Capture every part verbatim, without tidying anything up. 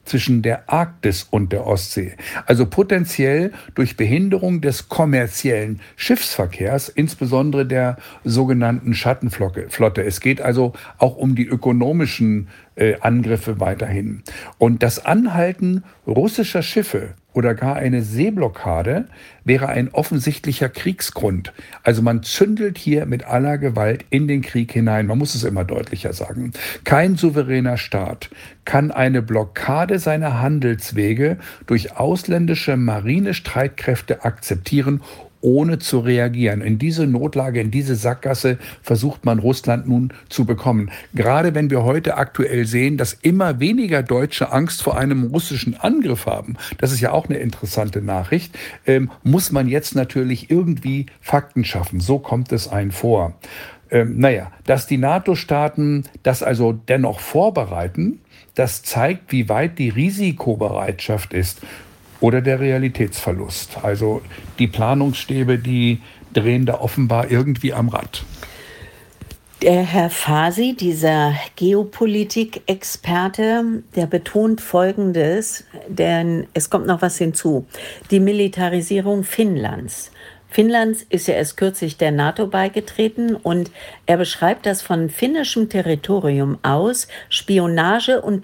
zwischen der Arktis und der Ostsee. Also potenziell durch Behinderung des kommerziellen Schiffsverkehrs, insbesondere der sogenannten Schattenflotte. Es geht also auch um die ökonomischen äh, Angriffe weiterhin. Und das Anhalten russischer Schiffe oder gar eine Seeblockade wäre ein offensichtlicher Kriegsgrund. Also man zündelt hier mit aller Gewalt in den Krieg hinein. Man muss es immer deutlicher sagen. Kein souveräner Staat kann eine Blockade seiner Handelswege durch ausländische Marinestreitkräfte akzeptieren, ohne zu reagieren. In diese Notlage, in diese Sackgasse versucht man Russland nun zu bekommen. Gerade wenn wir heute aktuell sehen, dass immer weniger Deutsche Angst vor einem russischen Angriff haben, das ist ja auch eine interessante Nachricht, ähm, muss man jetzt natürlich irgendwie Fakten schaffen. So kommt es einem vor. Ähm, naja, dass die NATO-Staaten das also dennoch vorbereiten, das zeigt, wie weit die Risikobereitschaft ist. Oder der Realitätsverlust. Also die Planungsstäbe, die drehen da offenbar irgendwie am Rad. Der Herr Fasi, dieser Geopolitik-Experte, der betont Folgendes, denn es kommt noch was hinzu. Die Militarisierung Finnlands. Finnland ist ja erst kürzlich der NATO beigetreten und er beschreibt, dass von finnischem Territorium aus Spionage- und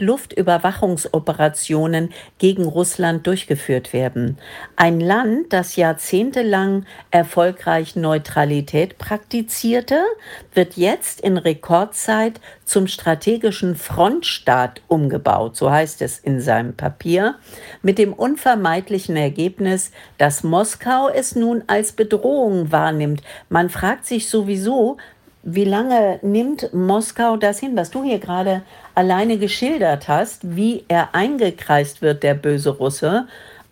Luftüberwachungsoperationen gegen Russland durchgeführt werden. Ein Land, das jahrzehntelang erfolgreich Neutralität praktizierte, wird jetzt in Rekordzeit zum strategischen Frontstaat umgebaut, so heißt es in seinem Papier, mit dem unvermeidlichen Ergebnis, dass Moskau es nun als Bedrohung wahrnimmt. Man fragt sich sowieso, wie lange nimmt Moskau das hin, was du hier gerade alleine geschildert hast, wie er eingekreist wird, der böse Russe,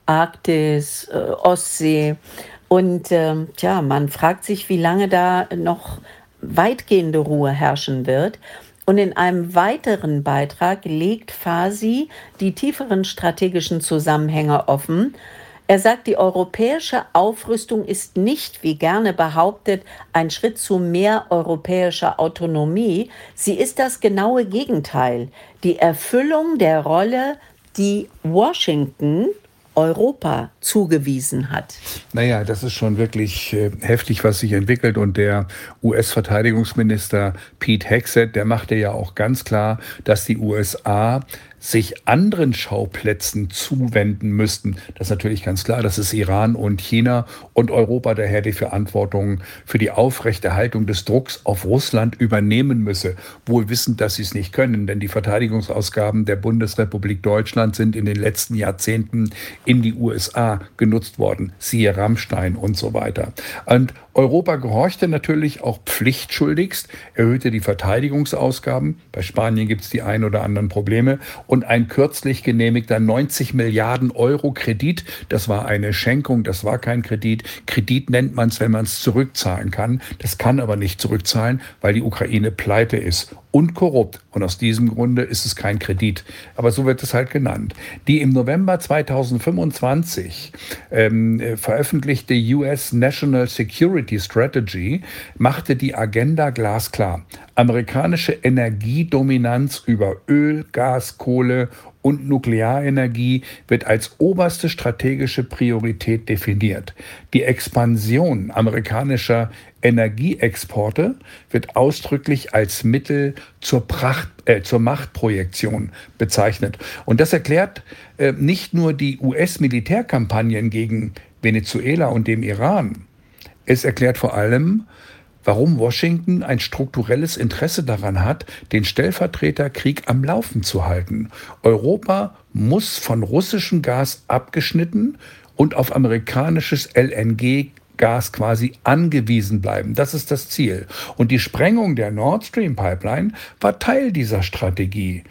Arktis, äh, Ostsee. Und äh, tja, man fragt sich, wie lange da noch weitgehende Ruhe herrschen wird. Und in einem weiteren Beitrag legt Fasi die tieferen strategischen Zusammenhänge offen. Er sagt, die europäische Aufrüstung ist nicht, wie gerne behauptet, ein Schritt zu mehr europäischer Autonomie. Sie ist das genaue Gegenteil. Die Erfüllung der Rolle, die Washington Europa zugewiesen hat. Naja, das ist schon wirklich äh, heftig, was sich entwickelt. Und der U S-Verteidigungsminister Pete Hegseth, der machte ja auch ganz klar, dass die U S A sich anderen Schauplätzen zuwenden müssten. Das ist natürlich ganz klar, das ist Iran und China und Europa daher die Verantwortung für die Aufrechterhaltung des Drucks auf Russland übernehmen müsse. Wohl wissend, dass sie es nicht können, denn die Verteidigungsausgaben der Bundesrepublik Deutschland sind in den letzten Jahrzehnten in die U S A genutzt worden. Siehe Rammstein und so weiter. Und Europa gehorchte natürlich auch pflichtschuldigst, erhöhte die Verteidigungsausgaben. Bei Spanien gibt es die ein oder anderen Probleme. Und ein kürzlich genehmigter neunzig Milliarden Euro Kredit, das war eine Schenkung, das war kein Kredit. Kredit nennt man es, wenn man es zurückzahlen kann. Das kann aber nicht zurückzahlen, weil die Ukraine pleite ist und korrupt. Und aus diesem Grunde ist es kein Kredit. Aber so wird es halt genannt. Die im November zweitausendfünfundzwanzig ähm, veröffentlichte U S National Security Strategy machte die Agenda glasklar. Amerikanische Energiedominanz über Öl, Gas, Kohle und Nuklearenergie wird als oberste strategische Priorität definiert. Die Expansion amerikanischer Energieexporte wird ausdrücklich als Mittel zur, Pracht, äh, zur Machtprojektion bezeichnet. Und das erklärt äh, nicht nur die U S-Militärkampagnen gegen Venezuela und dem Iran. Es erklärt vor allem, warum Washington ein strukturelles Interesse daran hat, den Stellvertreterkrieg am Laufen zu halten. Europa muss von russischem Gas abgeschnitten und auf amerikanisches L N G-Gas quasi angewiesen bleiben. Das ist das Ziel. Und die Sprengung der Nord Stream Pipeline war Teil dieser Strategie.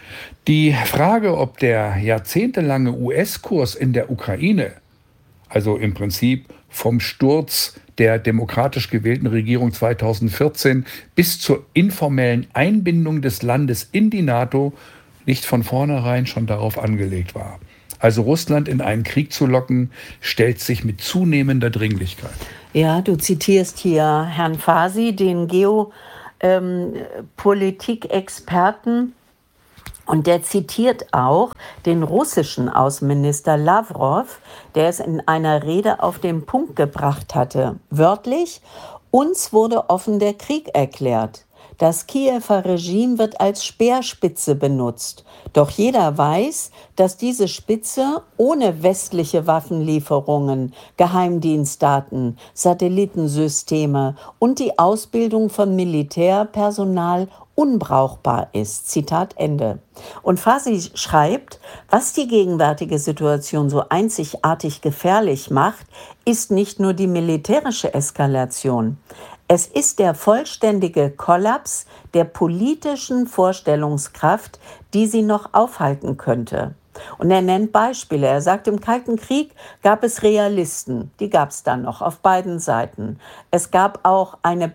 Die Frage, ob der jahrzehntelange U S-Kurs in der Ukraine, also im Prinzip vom Sturz der demokratisch gewählten Regierung zweitausendvierzehn bis zur informellen Einbindung des Landes in die NATO, nicht von vornherein schon darauf angelegt war. Also Russland in einen Krieg zu locken, stellt sich mit zunehmender Dringlichkeit. Ja, du zitierst hier Herrn Fasi, den Geopolitik-Experten. Und der zitiert auch den russischen Außenminister Lawrow, der es in einer Rede auf den Punkt gebracht hatte. Wörtlich: Uns wurde offen der Krieg erklärt. Das Kiewer Regime wird als Speerspitze benutzt. Doch jeder weiß, dass diese Spitze ohne westliche Waffenlieferungen, Geheimdienstdaten, Satellitensysteme und die Ausbildung von Militärpersonal unbrauchbar ist. Zitat Ende. Und Fasi schreibt, was die gegenwärtige Situation so einzigartig gefährlich macht, ist nicht nur die militärische Eskalation. Es ist der vollständige Kollaps der politischen Vorstellungskraft, die sie noch aufhalten könnte. Und er nennt Beispiele. Er sagt, im Kalten Krieg gab es Realisten, die gab es dann noch auf beiden Seiten. Es gab auch eine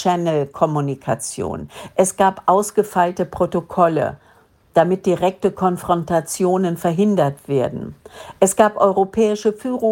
Back-Channel-Kommunikation. Es gab ausgefeilte Protokolle, damit direkte Konfrontationen verhindert werden. Es gab europäische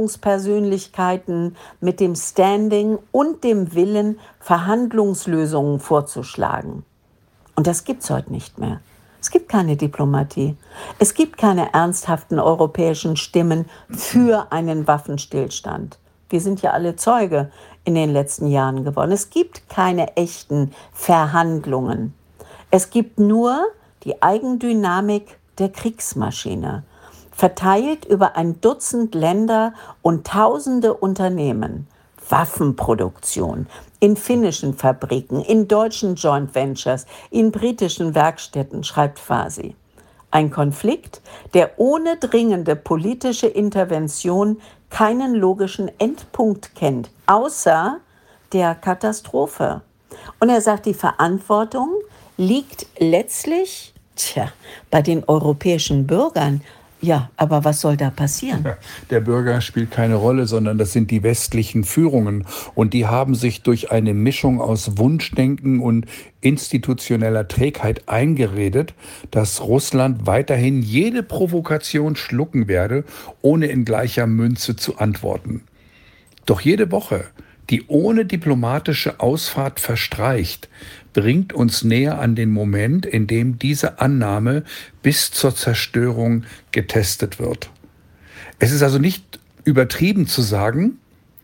Führungspersönlichkeiten mit dem Standing und dem Willen, Verhandlungslösungen vorzuschlagen. Und das gibt's heute nicht mehr. Es gibt keine Diplomatie. Es gibt keine ernsthaften europäischen Stimmen für einen Waffenstillstand. Wir sind ja alle Zeuge in den letzten Jahren geworden. Es gibt keine echten Verhandlungen. Es gibt nur die Eigendynamik der Kriegsmaschine, verteilt über ein Dutzend Länder und tausende Unternehmen. Waffenproduktion in finnischen Fabriken, in deutschen Joint Ventures, in britischen Werkstätten, schreibt Fasi. Ein Konflikt, der ohne dringende politische Intervention keinen logischen Endpunkt kennt, außer der Katastrophe. Und er sagt, die Verantwortung liegt letztlich, tja, bei den europäischen Bürgern. Ja, aber was soll da passieren? Der Bürger spielt keine Rolle, sondern das sind die westlichen Führungen. Und die haben sich durch eine Mischung aus Wunschdenken und institutioneller Trägheit eingeredet, dass Russland weiterhin jede Provokation schlucken werde, ohne in gleicher Münze zu antworten. Doch jede Woche, die ohne diplomatische Ausfahrt verstreicht, bringt uns näher an den Moment, in dem diese Annahme bis zur Zerstörung getestet wird. Es ist also nicht übertrieben zu sagen,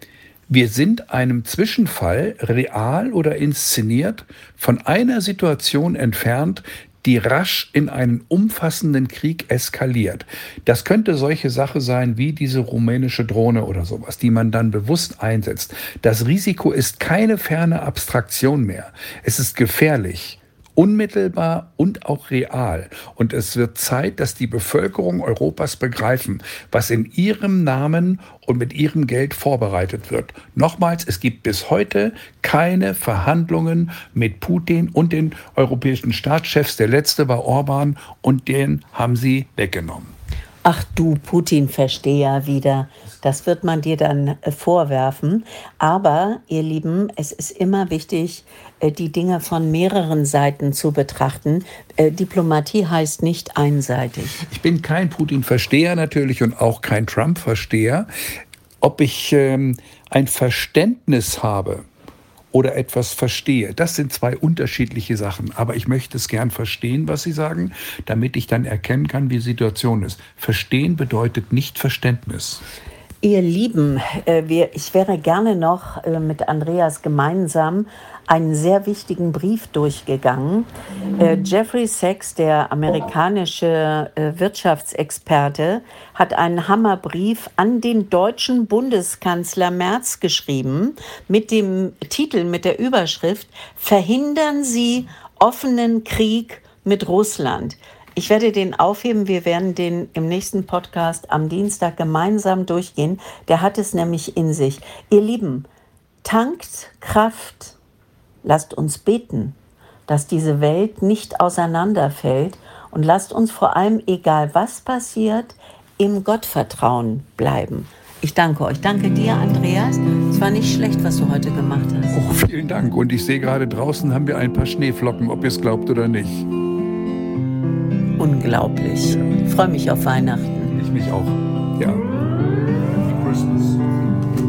wir sind einem Zwischenfall, real oder inszeniert, von einer Situation entfernt, die rasch in einen umfassenden Krieg eskaliert. Das könnte solche Sache sein wie diese rumänische Drohne oder sowas, die man dann bewusst einsetzt. Das Risiko ist keine ferne Abstraktion mehr. Es ist gefährlich, unmittelbar und auch real. Und es wird Zeit, dass die Bevölkerung Europas begreifen, was in ihrem Namen und mit ihrem Geld vorbereitet wird. Nochmals, es gibt bis heute keine Verhandlungen mit Putin und den europäischen Staatschefs. Der letzte war Orban und den haben sie weggenommen. Ach du Putin-Versteher wieder. Das wird man dir dann äh, vorwerfen. Aber, ihr Lieben, es ist immer wichtig, äh, die Dinge von mehreren Seiten zu betrachten. Äh, Diplomatie heißt nicht einseitig. Ich bin kein Putin-Versteher natürlich und auch kein Trump-Versteher. Ob ich ähm, ein Verständnis habe oder etwas verstehe, das sind zwei unterschiedliche Sachen. Aber ich möchte es gern verstehen, was Sie sagen, damit ich dann erkennen kann, wie die Situation ist. Verstehen bedeutet nicht Verständnis. Ihr Lieben, äh, wir, ich wäre gerne noch äh, mit Andreas gemeinsam einen sehr wichtigen Brief durchgegangen. Äh, Jeffrey Sachs, der amerikanische äh, Wirtschaftsexperte, hat einen Hammerbrief an den deutschen Bundeskanzler Merz geschrieben mit dem Titel, mit der Überschrift „Verhindern Sie offenen Krieg mit Russland". Ich werde den aufheben, wir werden den im nächsten Podcast am Dienstag gemeinsam durchgehen. Der hat es nämlich in sich. Ihr Lieben, tankt Kraft. Lasst uns beten, dass diese Welt nicht auseinanderfällt und lasst uns vor allem, egal was passiert, im Gottvertrauen bleiben. Ich danke euch. Danke dir, Andreas. Es war nicht schlecht, was du heute gemacht hast. Oh, vielen Dank. Und ich sehe gerade draußen haben wir ein paar Schneeflocken, ob ihr es glaubt oder nicht. Unglaublich. Ich freue mich auf Weihnachten. Ich mich auch. Ja.